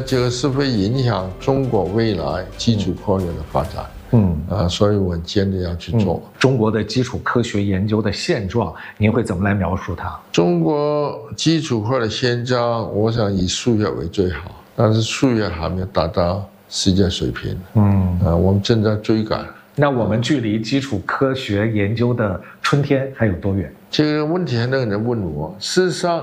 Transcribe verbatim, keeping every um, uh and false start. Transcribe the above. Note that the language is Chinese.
这个是会影响中国未来基础科学的发展。嗯啊，所以我坚决要去做、 嗯。中国的基础科学研究的现状，您会怎么来描述它？ 中国基础科的现状，我想以数学为最好，但是数学还没有达到世界水平。嗯啊，我们正在追赶。 那我们距离基础科学研究的春天还有多远？ 这个问题很多人问我，事实上，